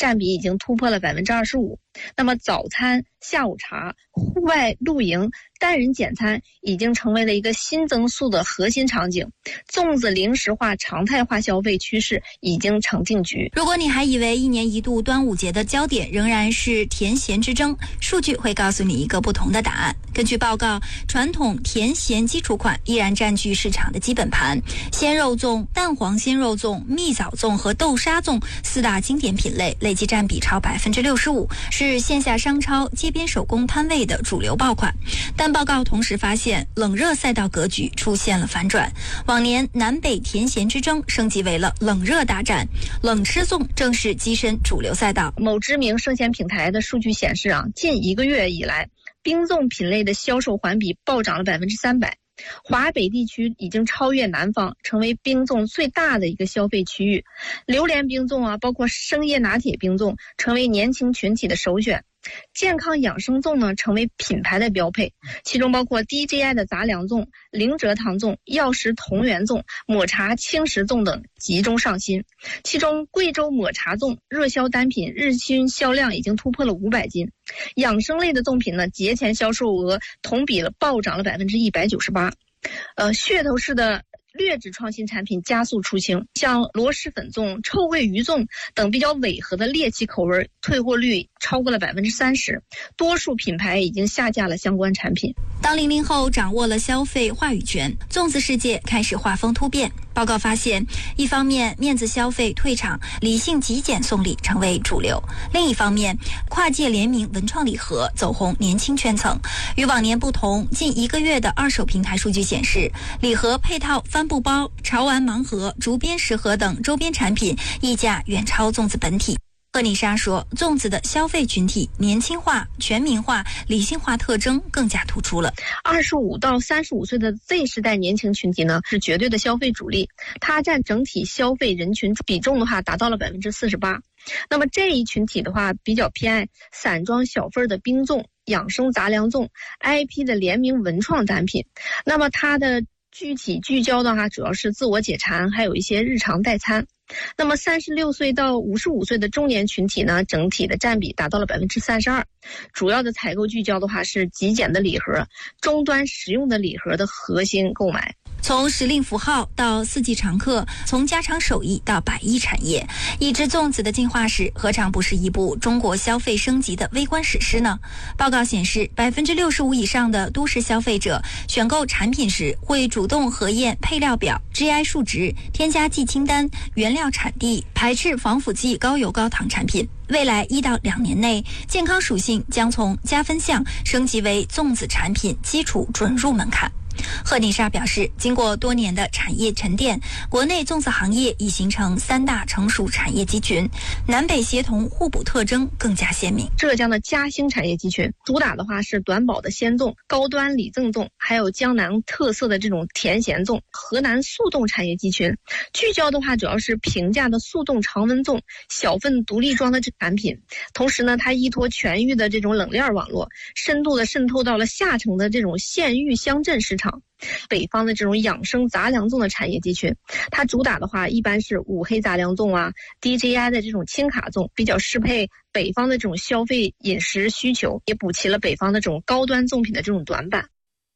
占比已经突破了25%。那么早餐、下午茶、户外露营、单人简餐已经成为了一个新增速的核心场景，粽子零食化常态化消费趋势已经成定局。 如果你还以为一年一度端午节的焦点仍然是甜咸之争，数据会告诉你一个不同的答案。根据报告，传统甜咸基础款依然占据市场的基本盘，鲜肉粽、蛋黄鲜肉粽、蜜枣粽和豆沙粽4大经典品类累计占比超65%，是线下商超、街边手工摊位的主流爆款。但报告同时发现，冷热赛道格局出现了反转，往年南北甜咸之争升级为了冷热大战，冷吃粽正式跻身主流赛道。 某知名生鲜平台的数据显示近1个月以来，冰粽品类的销售环比暴涨了300%。华北地区已经超越南方，成为冰粽最大的一个消费区域。榴莲冰粽包括生椰拿铁冰粽成为年轻群体的首选。健康养生粽呢，成为品牌的标配，其中包括 DJI 的杂粮粽、零蔗糖粽、药食同源粽、抹茶轻食粽等集中上新。其中贵州抹茶粽热销单品日均销量已经突破了500斤。养生类的粽品呢，节前销售额同比暴涨了198%。噱头式的劣质创新产品加速出清，像螺蛳粉粽、臭鳜鱼粽等比较违和的猎奇口味，退货率超过了30%，多数品牌已经下架了相关产品。 当00后掌握了消费话语权，粽子世界开始画风突变。报告发现，一方面面子消费退场，理性极简送礼成为主流；另一方面，跨界联名文创礼盒走红年轻圈层。与往年不同，近1个月的二手平台数据显示，礼盒配套帆布包、潮玩盲盒、竹编食盒等周边产品溢价远超粽子本体。赫妮莎说，粽子的消费群体年轻化、全民化、理性化特征更加突出了。 25到35岁的 Z 世代年轻群体呢，是绝对的消费主力，它占整体消费人群比重的话达到了48%。那么这一群体的话，比较偏爱散装小份的冰粽、养生杂粮粽、IP 的联名文创单品。那么它的具体聚焦的话，主要是自我解馋，还有一些日常代餐。那么36岁到55岁的中年群体呢，整体的占比达到了32%。主要的采购聚焦的话是极简的礼盒、终端实用的礼盒的核心购买。 从时令符号到四季常客，从家常手艺到百亿产业，一只粽子的进化史何尝不是一部中国消费升级的微观史诗呢？报告显示，65%以上的都市消费者选购产品时会主动核验配料表、GI 数值、添加剂清单、原料产地，排斥防腐剂、高油高糖产品。未来1到2年内，健康属性将从加分项升级为粽子产品基础准入门槛。赫妮莎表示，经过多年的产业沉淀，国内粽子行业已形成3大成熟产业集群，南北协同互补特征更加鲜明。 浙江的嘉兴产业集群主打的话是短保的鲜粽、高端礼赠粽，还有江南特色的这种甜咸粽。河南速冻产业集群聚焦的话主要是平价的速冻常温粽、小份独立装的产品，同时呢，它依托全域的这种冷链网络，深度的渗透到了下沉的这种县域乡镇市场。北方的这种养生杂粮粽的产业集群，它主打的话一般是五黑杂粮粽DJI 的这种轻卡粽，比较适配北方的这种消费饮食需求，也补齐了北方的这种高端粽品的这种短板。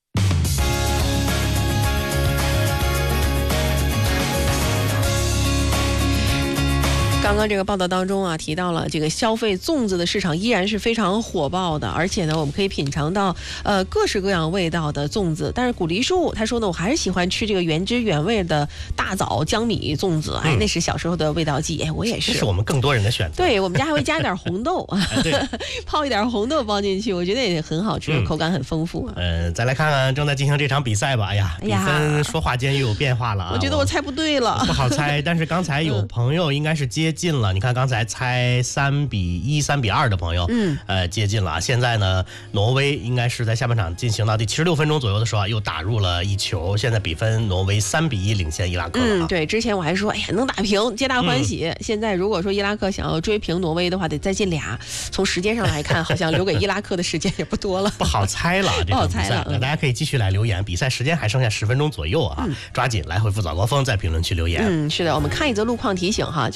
刚刚这个报道当中提到了这个消费粽子的市场依然是非常火爆的，而且呢，我们可以品尝到各式各样味道的粽子。但是古梨树他说呢，我还是喜欢吃这个原汁原味的大枣江米粽子，那是小时候的味道记忆。我也是， 这是我们更多人的选择。 对，我们家还会加点红豆对泡一点红豆包进去，我觉得也很好吃，口感很丰富。 再来看看正在进行这场比赛吧。哎呀，比分说话间又有变化了我觉得我猜不对了， 不好猜。但是刚才有朋友应该是接近了，你看刚才猜3比1、3比2的朋友，接近了。现在呢，挪威应该是在下半场进行到第76分钟左右的时候又打入了1球，现在比分挪威3比1领先伊拉克了。 对，之前我还说，哎呀，能打平，皆大欢喜。现在如果说伊拉克想要追平挪威的话，得再进俩。从时间上来看，好像留给伊拉克的时间也不多了， 不好猜了。 不好猜了。 那大家可以继续来留言，比赛时间还剩下10分钟左右抓紧来回复早高峰，在评论区留言。 是的，我们看一则路况提醒哈，就是路太原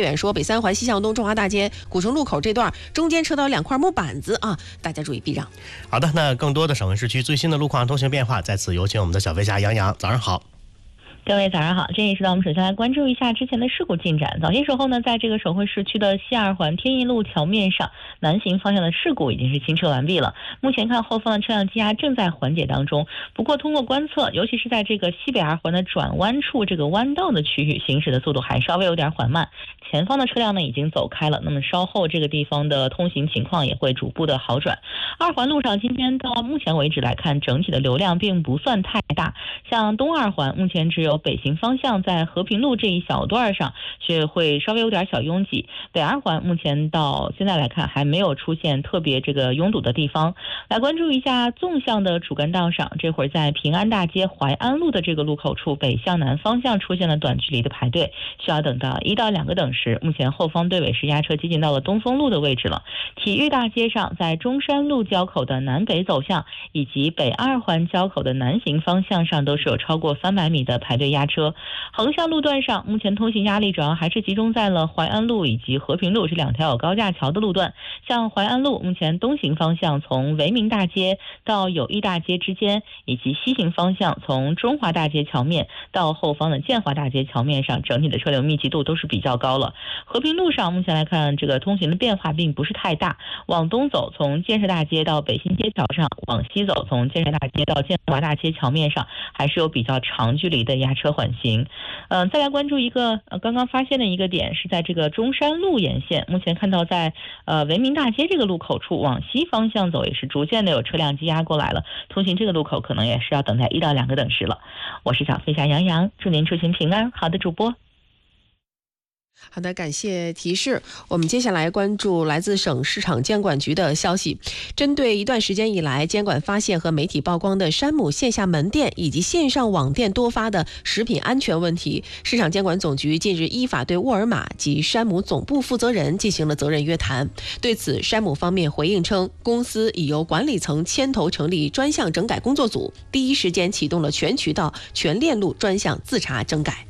远说，北三环西向东中华大街古城路口这段中间车道2块木板子啊，大家注意避让。 好的，那更多的省会市区最新的路况、通行变化，在此有请我们的小飞侠杨洋。早上好。 各位早上好，这一时段我们首先来关注一下之前的事故进展。早些时候呢，在这个省会市区的西二环天意路桥面上，南行方向的事故已经是清撤完毕了。目前看后方的车辆积压正在缓解当中。不过通过观测，尤其是在这个西北二环的转弯处这个弯道的区域，行驶的速度还稍微有点缓慢。前方的车辆呢已经走开了，那么稍后这个地方的通行情况也会逐步的好转。二环路上今天到目前为止来看，整体的流量并不算太大。像东二环目前只有北行方向在和平路这一小段上是会稍微有点小拥挤，北二环目前到现在来看还没有出现特别这个拥堵的地方。来关注一下纵向的主干道上，这会儿在平安大街淮安路的这个路口处，北向南方向出现了短距离的排队，需要等到1到2个等时。目前后方队尾是压车接近到了东风路的位置了。体育大街上，在中山路交口的南北走向以及北二环交口的南行方向上都是有超过300米的排队压车。横向路段上，目前通行压力主要还是集中在了淮安路以及和平路这2条有高架桥的路段。像淮安路目前东行方向从维明大街到友谊大街之间，以及西行方向从中华大街桥面到后方的建华大街桥面上，整体的车流密集度都是比较高了。和平路上目前来看，这个通行的变化并不是太大，往东走从建设大街到北新街桥上，往西走从建设大街到建华大街桥面上，还是有比较长距离的压车缓行。再来关注一个刚刚发现的一个点，是在这个中山路沿线，目前看到在维明大街这个路口处往西方向走，也是逐渐的有车辆积压过来了，通行这个路口可能也是要等待1到2个等时了。我是小飞侠杨洋，祝您出行平安。好的，主播。 好的，感谢提示。我们接下来关注来自省市场监管局的消息。针对一段时间以来监管发现和媒体曝光的山姆线下门店以及线上网店多发的食品安全问题，市场监管总局近日依法对沃尔玛及山姆总部负责人进行了责任约谈。对此，山姆方面回应称，公司已由管理层牵头成立专项整改工作组，第一时间启动了全渠道、全链路专项自查整改。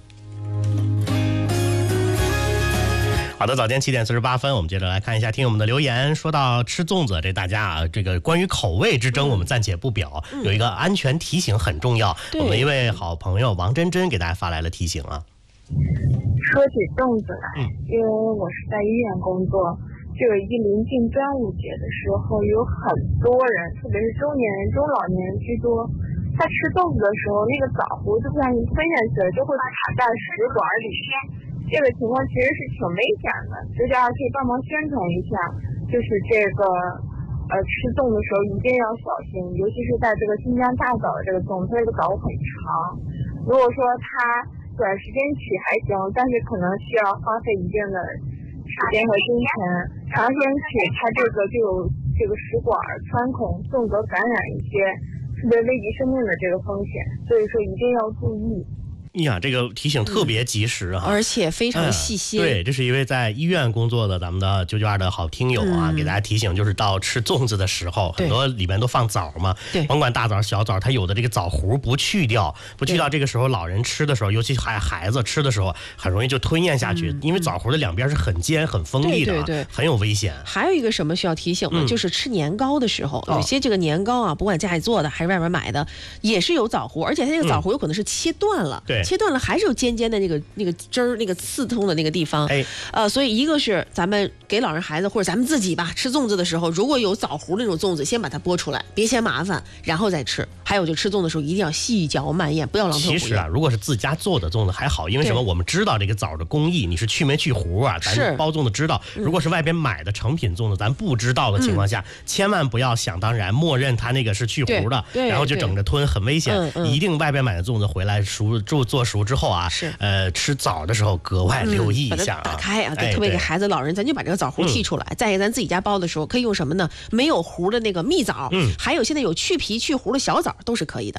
好的，早间7点48分，我们接着来看一下听友们的留言。说到吃粽子，这大家啊，这个关于口味之争我们暂且不表，有一个安全提醒很重要。我们一位好朋友王真真给大家发来了提醒啊。 说起粽子来，因为我是在医院工作，这个一临近端午节的时候，有很多人，特别是中年人、中老年人居多，在吃粽子的时候，那个枣核就不小心吞下去了，就会卡在食管里。这个情况其实是挺危险的，大家可以帮忙宣传一下，就是这个吃粽的时候一定要小心，尤其是在这个新疆大枣的这个粽，它这个枣很长，如果说它短时间取还行，但是可能需要花费一定的时间和金钱，长时间取它这个就有这个食管穿孔纵隔感染一些特别危及生命的这个风险，所以说一定要注意。 呀，这个提醒特别及时啊， 而且非常细心。 对，这是一位在医院工作的咱们的992的好听友啊，给大家提醒，就是到吃粽子的时候，很多里面都放枣嘛，对，甭管大枣小枣，它有的这个枣核不去掉，这个时候老人吃的时候，尤其孩子吃的时候，很容易就吞咽下去，因为枣核的两边是很尖很锋利的，对，很有危险。 还有一个什么需要提醒呢？就是吃年糕的时候，有些这个年糕啊，不管家里做的还是外面买的，也是有枣核，而且它这个枣核有可能是切断了，对。切断了还是有尖尖的那个汁儿，那个刺痛的那个地方。所以一个是咱们给老人孩子或者咱们自己吧，吃粽子的时候，如果有枣核那种粽子，先把它剥出来，别嫌麻烦，然后再吃。还有就吃粽的时候一定要细嚼慢咽，不要狼吞虎咽。 其实啊，如果是自家做的粽子还好，因为什么？我们知道这个枣的工艺，你是去没去核啊？咱包粽子知道。如果是外边买的成品粽子，咱不知道的情况下，千万不要想当然默认它那个是去核的，然后就整着吞，很危险。一定外边买的粽子回来做熟之后啊，吃枣的时候格外留意一下啊， 打开啊，特别给孩子老人，咱就把这个枣核剔出来。再一个，咱自己家包的时候可以用什么呢？没有核的那个蜜枣，还有现在有去皮去核的小枣都是可以的。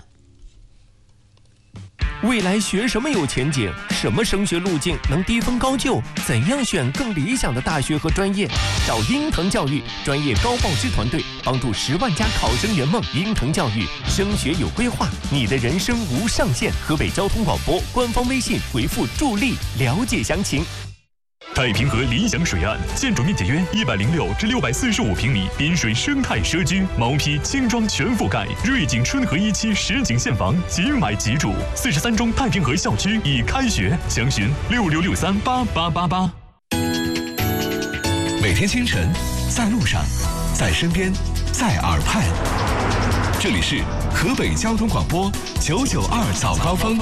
未来学什么有前景？什么升学路径能低分高就？怎样选更理想的大学和专业？找鹰腾教育专业高报师团队，帮助10万家考生圆梦。鹰腾教育升学有规划，你的人生无上限。河北交通广播官方微信回复助力了解详情。 太平河理想水岸，建筑面积约106至645平米，滨水生态社区，毛坯轻装全覆盖，瑞景春和1期实景现房，即买即住。43中太平河校区已开学，详询66638888。 每天清晨，在路上，在身边，在耳畔，这里是河北交通广播992早高峰。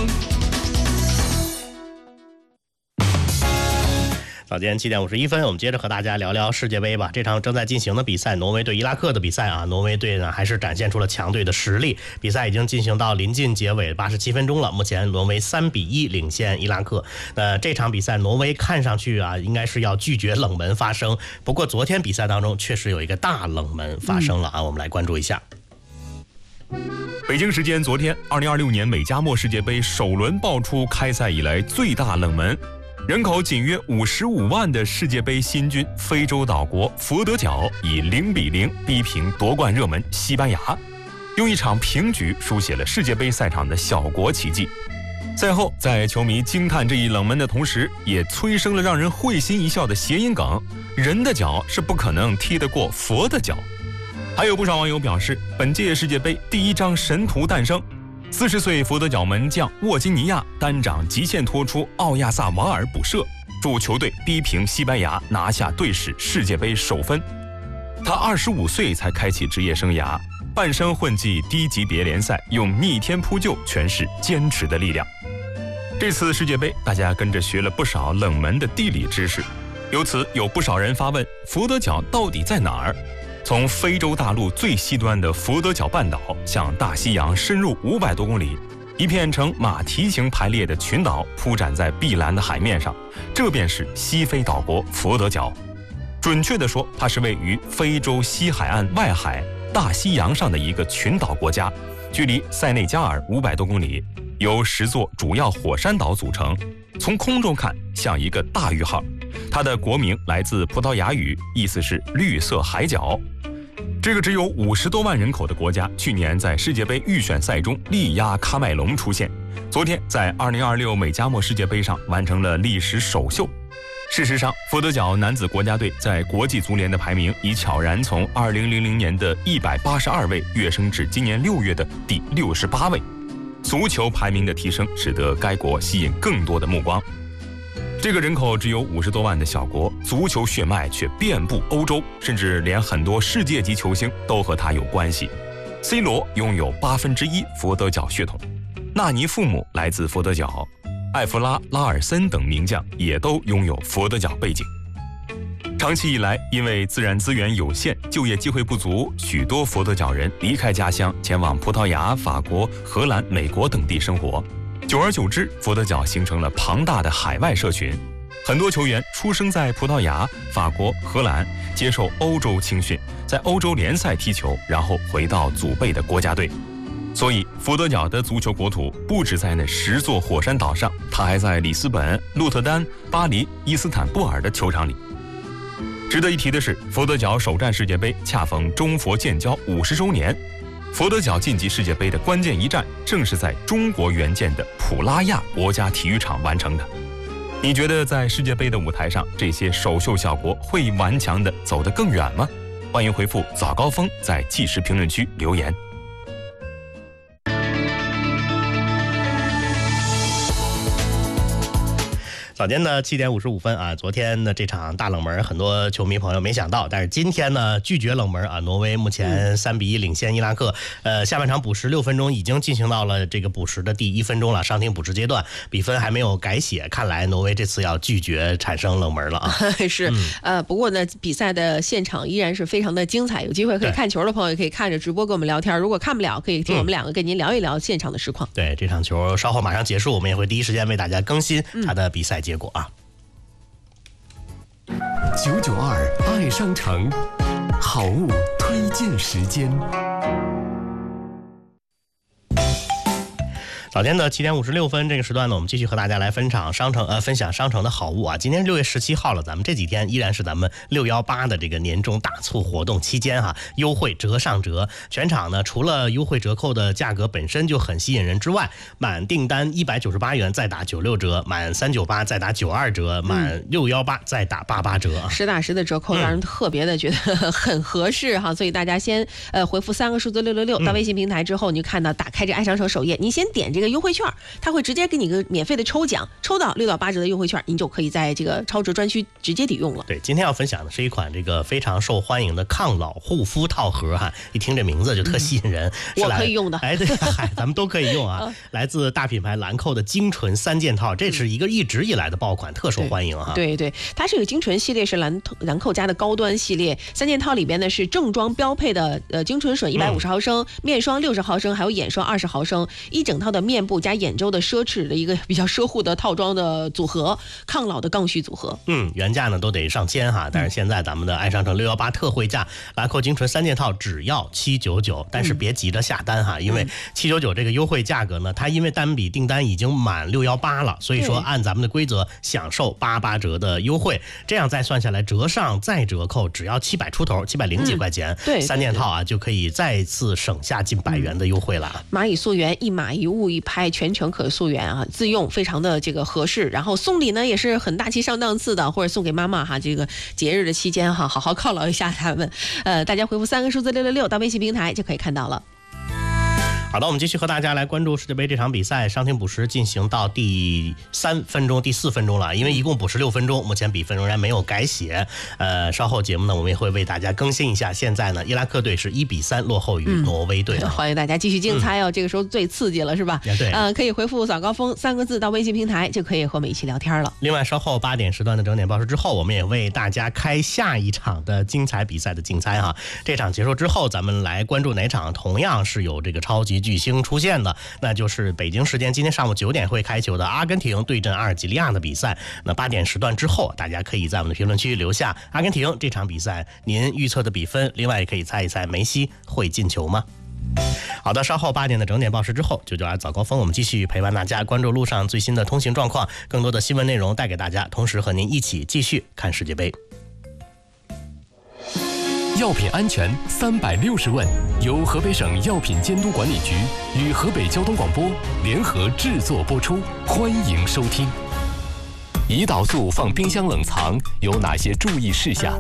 早间7点51分，我们接着和大家聊聊世界杯吧。这场正在进行的比赛，挪威对伊拉克的比赛啊，挪威队呢还是展现出了强队的实力。比赛已经进行到临近结尾87分钟了，目前挪威3比1领先伊拉克。这场比赛挪威看上去啊，应该是要拒绝冷门发生。不过昨天比赛当中确实有一个大冷门发生了啊，我们来关注一下。 北京时间昨天，2026年美加墨世界杯首轮爆出开赛以来最大冷门。人口仅约55万的世界杯新军非洲岛国佛得角以0比0逼平夺冠热门西班牙，用一场平局书写了世界杯赛场的小国奇迹。赛后，在球迷惊叹这一冷门的同时，也催生了让人会心一笑的谐音梗：人的脚是不可能踢得过佛的脚。还有不少网友表示，本届世界杯第一张神图诞生。40岁佛得角门将沃金尼亚单掌极限拖出奥亚萨瓦尔补射，助球队逼平西班牙，拿下队史世界杯首分。他25岁才开启职业生涯，半生混迹低级别联赛，用逆天扑救诠释坚持的力量。这次世界杯，大家跟着学了不少冷门的地理知识，由此有不少人发问：佛得角到底在哪儿？从非洲大陆最西端的佛得角半岛向大西洋深入500多公里，一片呈马蹄形排列的群岛铺展在碧蓝的海面上，这便是西非岛国佛得角。准确地说，它是位于非洲西海岸外海大西洋上的一个群岛国家，距离塞内加尔500多公里，由10座主要火山岛组成。从空中看，像一个大玉号。它的国名来自葡萄牙语，意思是绿色海角。这个只有50多万人口的国家，去年在世界杯预选赛中力压喀麦隆出现，昨天在2026美加墨世界杯上完成了历史首秀。事实上，佛得角男子国家队在国际足联的排名已悄然从2000年的182位跃升至今年6月的第68位。足球排名的提升，使得该国吸引更多的目光。这个人口只有50多万的小国，足球血脉却遍布欧洲，甚至连很多世界级球星都和他有关系。C 罗拥有1/8佛得角血统，纳尼父母来自佛得角，艾弗拉、拉尔森等名将也都拥有佛得角背景。长期以来，因为自然资源有限，就业机会不足，许多佛得角人离开家乡，前往葡萄牙、法国、荷兰、美国等地生活。久而久之，佛得角形成了庞大的海外社群。很多球员出生在葡萄牙、法国、荷兰，接受欧洲青训，在欧洲联赛踢球，然后回到祖辈的国家队。所以，佛得角的足球国土不止在那10座火山岛上，它还在里斯本、鹿特丹、巴黎、伊斯坦布尔的球场里。值得一提的是，佛得角首战世界杯恰逢中佛建交50周年。佛得角晋级世界杯的关键一战，正是在中国援建的普拉亚国家体育场完成的。你觉得在世界杯的舞台上，这些首秀小国会顽强地走得更远吗？欢迎回复早高峰，在即时评论区留言。 早间的7点55分啊，昨天的这场大冷门，很多球迷朋友没想到，但是今天呢拒绝冷门啊，挪威目前3比1领先伊拉克。下半场补时6分钟已经进行到了这个补时的第1分钟了，伤停补时阶段，比分还没有改写，看来挪威这次要拒绝产生冷门了啊。 是，不过呢，比赛的现场依然是非常的精彩，有机会可以看球的朋友也可以看着直播跟我们聊天，如果看不了，可以听我们两个跟您聊一聊现场的实况。 对，这场球稍后马上结束，我们也会第一时间为大家更新它的比赛结果啊。 992爱商城好物推荐时间。 早间的7点56分，这个时段呢，我们继续和大家来分享商城的好物啊。今天是6月17号了，咱们这几天依然是咱们618的这个年终大促活动期间哈，优惠折上折。全场呢，除了优惠折扣的价格本身就很吸引人之外，满订单198元再打96折，满398再打92折，满618再打88折， 实打实的折扣，让人特别的觉得很合适哈。所以大家先回复3个数字666到微信平台之后，你就看到打开这爱商城首页，你先点这个优惠券，它会直接给你个免费的抽奖，抽到6到8折的优惠券，你就可以在这个超值专区直接抵用了。 对，今天要分享的是一款这个非常受欢迎的抗老护肤套盒哈，一听这名字就特吸引人。 我可以用的， 哎，对，咱们都可以用啊。来自大品牌兰蔻的精纯3件套，这是一直以来的爆款，特受欢迎哈。 对，它是有精纯系列，是兰蔻家的高端系列，3件套里边呢是正装标配的精纯水150毫升，面霜60毫升，还有眼霜20毫升，一整套的面部加眼周的奢侈的一个比较奢户的套装的组合，抗老的刚需组合。 原价呢都得上千哈，但是现在咱们的爱商城618特惠价，兰蔻精纯3件套只要799，但是别急着下单哈，因为799这个优惠价格呢，它因为单笔订单已经满618了，所以说按咱们的规则享受88折的优惠，这样再算下来折上再折扣只要700出头，700几块钱， 对 ，3件套啊就可以再次省下近100元的优惠了。 蚂蚁溯源，一码一物一拍，全程可溯源啊，自用非常的这个合适。然后送礼呢也是很大气上档次的，或者送给妈妈哈，这个节日的期间哈，好好犒劳一下他们。大家回复3个数字666到微信平台就可以看到了。 好的，我们继续和大家来关注世界杯这场比赛，伤停补时进行到第3分钟、第4分钟了，因为一共补时6分钟，目前比分仍然没有改写。稍后节目呢，我们也会为大家更新一下。现在呢，伊拉克队是1-3落后于挪威队。 欢迎大家继续竞猜哦，这个时候最刺激了，是吧？ 对， 可以回复早高峰3个字到微信平台，就可以和我们一起聊天了。 另外，稍后8点时段的整点报时之后，我们也为大家开下一场的精彩比赛的竞猜哈。这场结束之后，咱们来关注哪场同样是有这个超级巨星出现的，那就是北京时间今天上午9点会开球的阿根廷对阵阿尔及利亚的比赛。那8点时段之后，大家可以在我们的评论区留下阿根廷这场比赛您预测的比分，另外也可以猜一猜梅西会进球吗？好的，稍后8点的整点报时之后，992早高峰，我们继续陪伴大家关注路上最新的通行状况，更多的新闻内容带给大家，同时和您一起继续看世界杯。 药品安全360问，由河北省药品监督管理局与河北交通广播联合制作播出，欢迎收听。胰岛素放冰箱冷藏有哪些注意事项？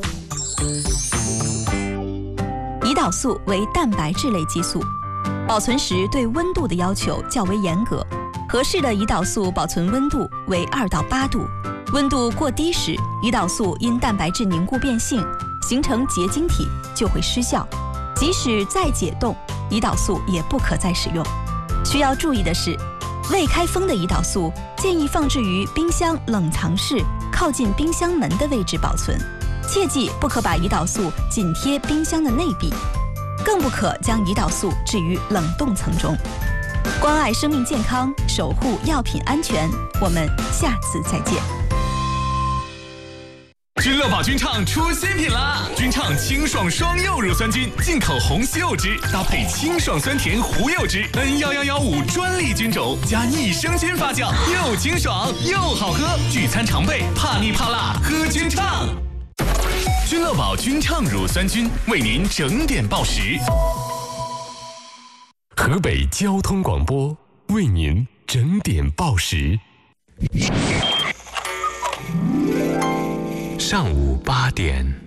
胰岛素为蛋白质类激素，保存时对温度的要求较为严格，合适的胰岛素保存温度为2到8度，温度过低时，胰岛素因蛋白质凝固变性形成结晶体就会失效，即使再解冻，胰岛素也不可再使用。需要注意的是，未开封的胰岛素建议放置于冰箱冷藏室靠近冰箱门的位置保存，切记不可把胰岛素紧贴冰箱的内壁，更不可将胰岛素置于冷冻层中。关爱生命健康，守护药品安全，我们下次再见。 君乐宝君畅出新品啦！君畅清爽双柚乳酸菌，进口红西柚汁，搭配清爽酸甜胡柚汁，N11115专利菌种，加益生菌发酵，又清爽又好喝。聚餐常备，怕腻怕辣，喝君畅。君乐宝君畅乳酸菌为您整点报时。 河北交通广播为您整点报时。 上午8点。